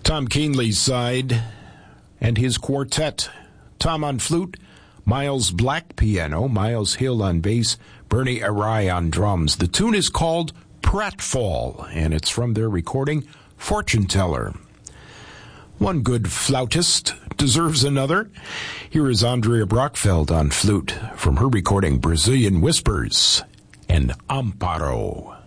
Tom Keenley's side and his quartet. Tom on flute, Miles Black piano, Miles Hill on bass, Bernie Arai on drums. The tune is called Pratfall, and it's from their recording Fortune Teller. One good flautist deserves another. Here is Andrea Brockfeld on flute from her recording Brazilian Whispers and Amparo.